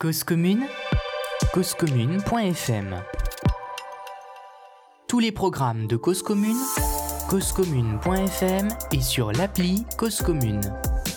Cause commune, causecommune.fm. Tous les programmes de Cause commune, causecommune.fm et sur l'appli Cause commune.